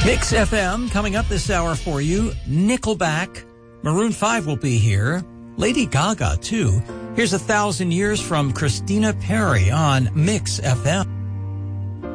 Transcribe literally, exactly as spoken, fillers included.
Mix F M coming up this hour for you. Nickelback. Maroon five will be here. Lady Gaga, too. Here's A Thousand Years from Christina Perri on Mix F M.